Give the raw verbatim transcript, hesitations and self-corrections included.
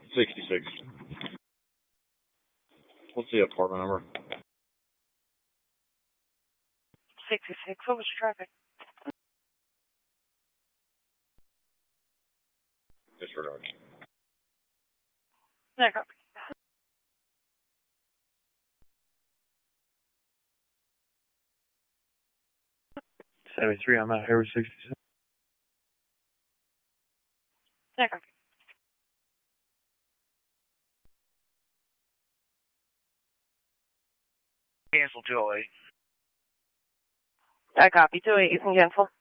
sixty-six. What's the apartment number? sixty-six. What was your traffic? Disregard. Yeah, copy. seventy-three, I'm out here with sixty-six. Yeah, copy. Cancel two oh eight. I copy. two eight, you can cancel.